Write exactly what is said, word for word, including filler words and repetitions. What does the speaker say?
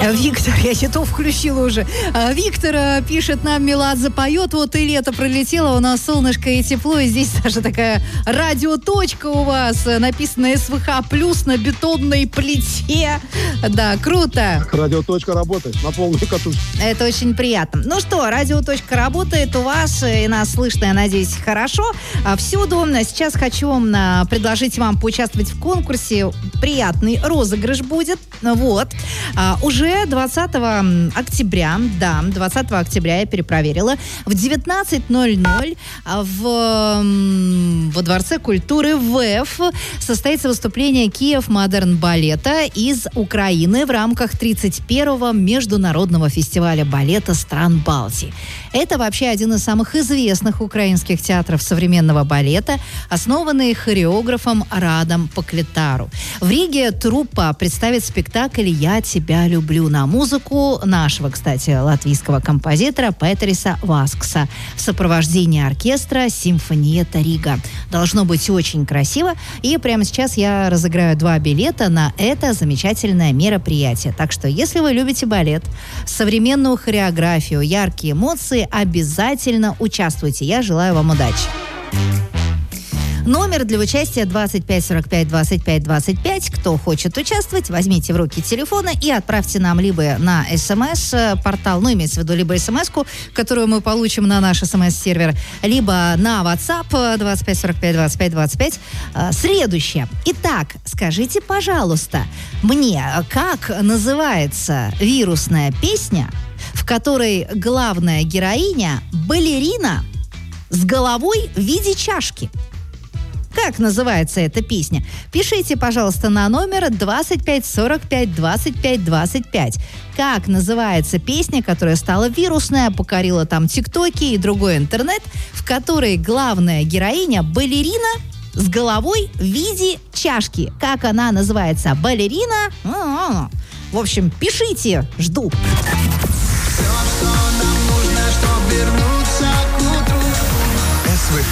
Виктор, я не то включила уже. Виктор пишет нам, Меладзе поет, вот и лето пролетело, у нас солнышко и тепло, и здесь даже такая радиоточка у вас, написано СВХ плюс на бетонной плите. Да, круто. Радиоточка работает на полную катушку. Это очень приятно. Ну что, радиоточка работает у вас, и нас слышно, я надеюсь, хорошо. Всюду. Сейчас хочу предложить вам поучаствовать в конкурсе. Приятный розыгрыш будет. Вот. Уже двадцатого октября, да, двадцатого октября я перепроверила, в девятнадцать ноль ноль в, во Дворце культуры ВЭФ состоится выступление Киев Модерн Балета из Украины в рамках тридцать первого международного фестиваля балета стран Балтии. Это вообще один из самых известных украинских театров современного балета, основанный хореографом Радом Поклетару. В Риге труппа представит спектакль «Я тебя люблю» на музыку нашего, кстати, латвийского композитора Петериса Васкса в сопровождении оркестра «Симфониета Рига». Должно быть очень красиво. И прямо сейчас я разыграю два билета на это замечательное мероприятие. Так что, если вы любите балет, современную хореографию, яркие эмоции, обязательно участвуйте. Я желаю вам удачи. Номер для участия двадцать пять сорок пять двадцать пять двадцать пять. Кто хочет участвовать, возьмите в руки телефона и отправьте нам либо на смс-портал, ну, имеется в виду, либо смс-ку, которую мы получим на наш смс-сервер, либо на WhatsApp двадцать пять сорок пять двадцать пять двадцать пять. Следующее. Итак, скажите, пожалуйста, мне, как называется вирусная песня, в которой главная героиня балерина с головой в виде чашки? Как называется эта песня? Пишите, пожалуйста, на номер двадцать пять сорок пять двадцать пять двадцать пять. Как называется песня, которая стала вирусная, покорила там тиктоки и другой интернет, в которой главная героиня балерина с головой в виде чашки? Как она называется? Балерина? В общем, пишите, жду. Все, что